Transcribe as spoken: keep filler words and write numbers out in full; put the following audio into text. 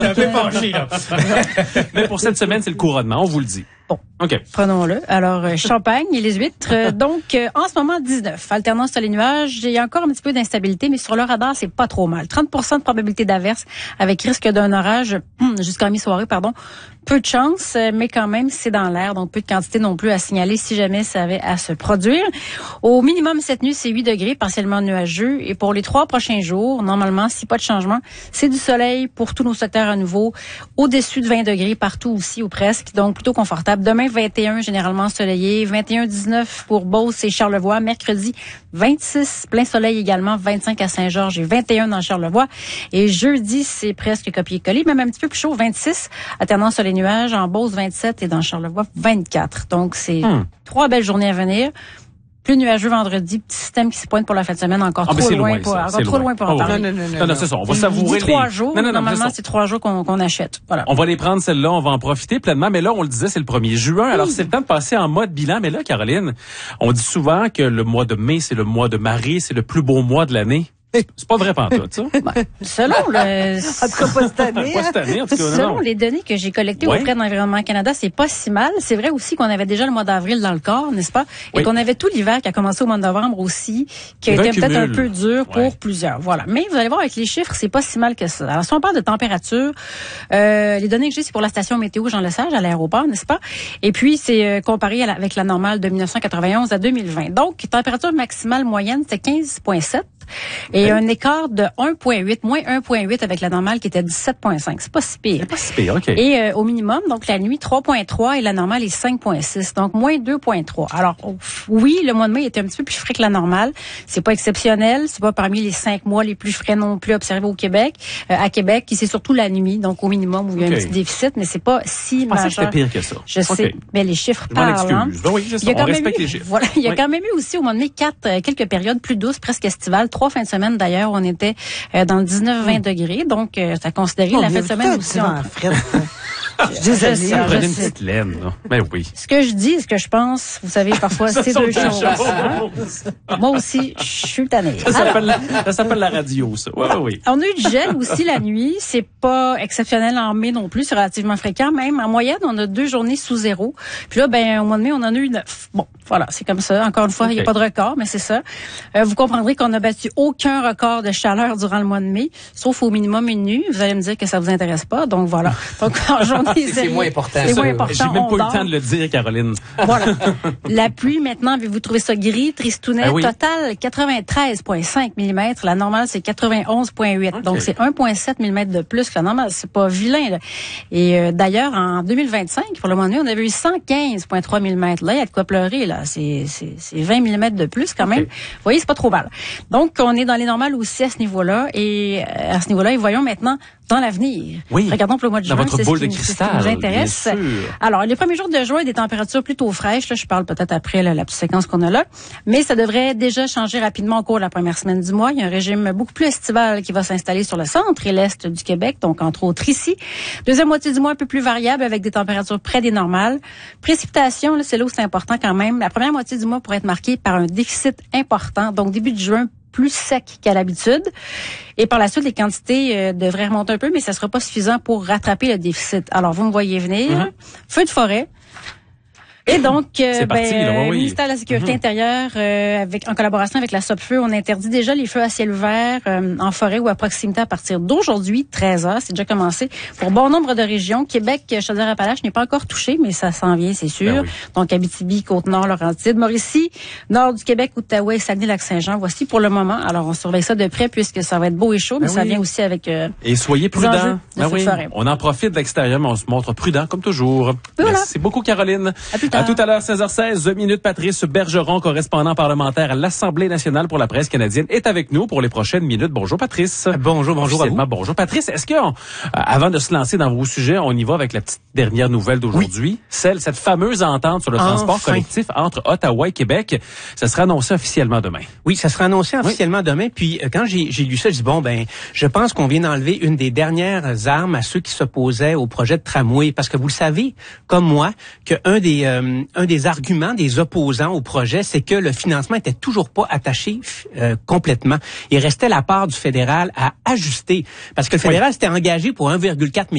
Un peu penché, là. Mais pour cette semaine, c'est le couronnement, on vous le dit. Bon, OK. Prenons-le. Alors, euh, champagne et les huîtres. Euh, donc, euh, en ce moment, dix-neuf. Alternance sur les nuages. Il y a encore un petit peu d'instabilité, mais sur le radar, c'est pas trop mal. trente pour cent de probabilité d'averse avec risque d'un orage jusqu'à mi-soirée, pardon. Peu de chance, mais quand même, c'est dans l'air, donc peu de quantité non plus à signaler si jamais ça avait à se produire. Au minimum, cette nuit, c'est huit degrés, partiellement nuageux. Et pour les trois prochains jours, normalement, si pas de changement, c'est du soleil pour tous nos secteurs à nouveau, au-dessus de vingt degrés partout aussi, ou presque, donc plutôt confortable. Demain, vingt et un, généralement ensoleillé, vingt et un dix-neuf pour Beauce et Charlevoix. Mercredi, vingt-six, plein soleil également, vingt-cinq à Saint-Georges et vingt et un dans Charlevoix. Et jeudi, c'est presque copié-collé, même un petit peu plus chaud, vingt-six, alternance sur les nuages, en Beauce vingt-sept et dans Charlevoix vingt-quatre. Donc, c'est hum. trois belles journées à venir. Plus nuageux vendredi, petit système qui se pointe pour la fin de semaine, encore ah, trop loin, loin pour, ça, encore trop loin, loin pour en oh, parler. Non, non, non, non, non, non c'est ça. On va savourer les... trois jours. Non, non, non, normalement, c'est trois jours qu'on, qu'on achète. Voilà. On va les prendre, celles-là. On va en profiter pleinement. Mais là, on le disait, c'est le premier juin. Alors, oui. C'est le temps de passer en mode bilan. Mais là, Caroline, on dit souvent que le mois de mai, c'est le mois de Marie, c'est le plus beau mois de l'année. C'est pas vrai pantoute, ça. Ben, selon le... En tout cas, pas cette année. Pas cette année, en tout cas, non. Selon les données que j'ai collectées ouais. auprès de l'Environnement Canada, c'est pas si mal. C'est vrai aussi qu'on avait déjà le mois d'avril dans le corps, n'est-ce pas? Et oui. qu'on avait tout l'hiver qui a commencé au mois de novembre aussi, qui a été peut-être un peu dur pour ouais. plusieurs. Voilà. Mais vous allez voir, avec les chiffres, c'est pas si mal que ça. Alors, si on parle de température, euh, les données que j'ai, c'est pour la station météo Jean Lesage à l'aéroport, n'est-ce pas? Et puis, c'est euh, comparé à la, avec la normale de dix-neuf cent quatre-vingt-onze à deux mille vingt. Donc, température maximale moyenne, c'était quinze virgule sept. Et oui. un écart de un virgule huit, moins un virgule huit avec la normale qui était dix-sept virgule cinq. C'est pas si pire. C'est pas si pire, OK. Et euh, au minimum, donc la nuit, trois virgule trois et la normale est cinq virgule six. Donc, moins deux virgule trois. Alors, oui, le mois de mai était un petit peu plus frais que la normale. C'est pas exceptionnel. C'est pas parmi les cinq mois les plus frais non plus observés au Québec. Euh, à Québec, c'est surtout la nuit, donc au minimum où il y a okay. un petit déficit, mais c'est pas si majeur. Je pensais que c'était pire que ça. Je okay. sais, mais les chiffres je parlent. Hein. Ben oui, c'est ça. On respecte eu, les chiffres. Voilà, il y a oui. quand même eu aussi au mois de mai quatre, euh, quelques périodes plus douces, presque estivales, trois fins de semaine d'ailleurs. On était euh, dans le dix-neuf vingt degrés, donc euh, ça considéré oh, la fin de semaine aussi. On... Je sais, je Prenez une petite laine, là. Ben oui. Ce que je dis, ce que je pense, vous savez, parfois, c'est deux choses. Hein? Moi aussi, je suis tannée. Ça s'appelle, la, ça s'appelle la radio, ça. Ouais, oui. On a eu du gel aussi la nuit. C'est pas exceptionnel en mai non plus. C'est relativement fréquent. Même en moyenne, on a deux journées sous zéro. Puis là, ben, au mois de mai, on en a eu neuf. Bon, voilà, c'est comme ça. Encore une fois, il okay. n'y a pas de record, mais c'est ça. Euh, vous comprendrez qu'on n'a battu aucun record de chaleur durant le mois de mai, sauf au minimum une nuit. Vous allez me dire que ça vous intéresse pas. Donc voilà. Donc en journée, c'est, c'est moins important. C'est ça, moins important. J'ai même pas eu dort. le temps de le dire, Caroline. Voilà. La pluie, maintenant, avez-vous trouvé ça gris, tristounet? Ah oui. Total, quatre-vingt-treize virgule cinq millimètres. La normale, c'est quatre-vingt-onze virgule huit. Okay. Donc, c'est un virgule sept millimètres de plus que la normale. C'est pas vilain, là. Et euh, d'ailleurs, en deux mille vingt-cinq, pour le mois de mai, on avait eu cent quinze virgule trois millimètres. Là, il y a de quoi pleurer, là. C'est, c'est, c'est vingt millimètres de plus, quand même. Okay. Vous voyez, c'est pas trop mal. Donc, on est dans les normales aussi à ce niveau-là. Et euh, à ce niveau-là, et voyons maintenant dans l'avenir. Oui. Regardons pour le mois de juin. Dans votre boule de qui, cristal, c'est ce qui nous intéresse. Bien sûr. Alors, les premiers jours de juin, des températures plutôt fraîches. Là, je parle peut-être après là, la petite séquence qu'on a là. Mais ça devrait déjà changer rapidement au cours de la première semaine du mois. Il y a un régime beaucoup plus estival qui va s'installer sur le centre et l'est du Québec, donc entre autres ici. Deuxième moitié du mois, un peu plus variable avec des températures près des normales. Précipitations, là, c'est là où c'est important quand même. La première moitié du mois pourrait être marquée par un déficit important. Donc, début de juin, plus sec qu'à l'habitude. Et par la suite, les quantités euh, devraient remonter un peu, mais ça sera pas suffisant pour rattraper le déficit. Alors, vous me voyez venir. Mm-hmm. Feu de forêt. Et donc, euh, parti, ben, là, oui. le ministère de la Sécurité mm-hmm. intérieure, euh, avec, en collaboration avec la SOPFEU, on interdit déjà les feux à ciel ouvert euh, en forêt ou à proximité à partir d'aujourd'hui, treize heures. C'est déjà commencé pour bon nombre de régions. Québec, Chaudière-Appalaches n'est pas encore touché, mais ça s'en vient, c'est sûr. Ben oui. Donc, Abitibi, Côte-Nord, Laurentides, Mauricie, Nord du Québec, Outaouais, Saguenay-Lac-Saint-Jean. Voici pour le moment. Alors, on surveille ça de près puisque ça va être beau et chaud, mais ben ça oui. vient aussi avec euh, et soyez prudents. Ben oui. forêt. On en profite de l'extérieur, mais on se montre prudent comme toujours. Voilà. Merci beaucoup, Caroline. À plus À tout à l'heure, seize heures seize minutes. Patrice Bergeron, correspondant parlementaire à l'Assemblée nationale pour la presse canadienne, est avec nous pour les prochaines minutes. Bonjour, Patrice. Bonjour, bonjour à vous. Bonjour, Patrice. Est-ce que, on, avant de se lancer dans vos sujets, on y va avec la petite dernière nouvelle d'aujourd'hui? Oui. Celle, cette fameuse entente sur le enfin. transport collectif entre Ottawa et Québec. Ça sera annoncé officiellement demain. Oui, ça sera annoncé officiellement oui. demain. Puis, quand j'ai, j'ai lu ça, j'ai dit, bon, ben, je pense qu'on vient d'enlever une des dernières armes à ceux qui s'opposaient au projet de tramway. Parce que vous le savez, comme moi, qu'un des, euh, un des arguments des opposants au projet, c'est que le financement était toujours pas attaché euh, complètement. Il restait la part du fédéral à ajuster. Parce que le fédéral oui. s'était engagé pour un virgule quatre